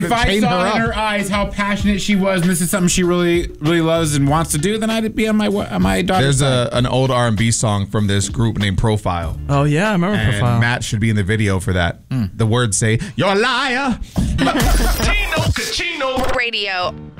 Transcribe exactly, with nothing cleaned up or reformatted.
If I chain saw her in up. her eyes how passionate she was, and this is something she really, really loves and wants to do, then I'd be on my on my daughter's There's side. a, an old R and B song from this group named Profile. Oh, yeah, I remember And Profile. Matt should be in the video for that. The words say, "You're a liar." Chino, Chino Radio.